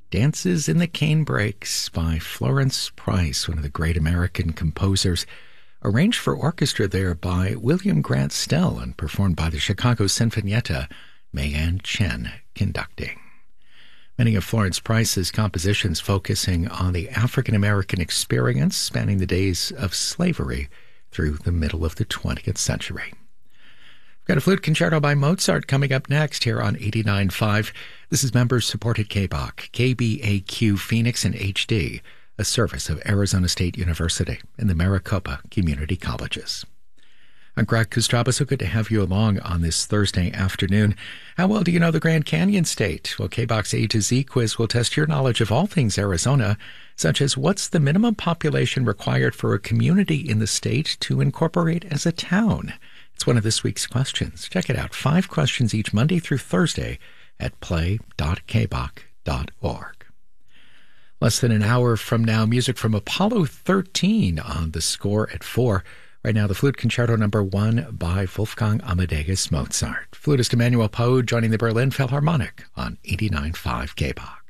Dances in the Canebrakes by Florence Price, one of the great American composers, arranged for orchestra there by William Grant Still and performed by the Chicago Sinfonietta, Mayan Chen conducting. Many of Florence Price's compositions focusing on the African-American experience spanning the days of slavery through the middle of the 20th century. We've got a flute concerto by Mozart coming up next here on 89.5. This is members-supported KBAQ, KBAQ Phoenix and HD, a service of Arizona State University and the Maricopa Community Colleges. I'm Greg Kustraba, so good to have you along on this Thursday afternoon. How well do you know the Grand Canyon State? Well, KBAQ's A to Z quiz will test your knowledge of all things Arizona, such as what's the minimum population required for a community in the state to incorporate as a town? It's one of this week's questions. Check it out. 5 questions each Monday through Thursday at play.kbaq.org. Less than an hour from now, music from Apollo 13 on the score at 4. Right now, the Flute Concerto No. 1 by Wolfgang Amadeus Mozart. Flutist Emmanuel Poe joining the Berlin Philharmonic on 89.5 KBAQ.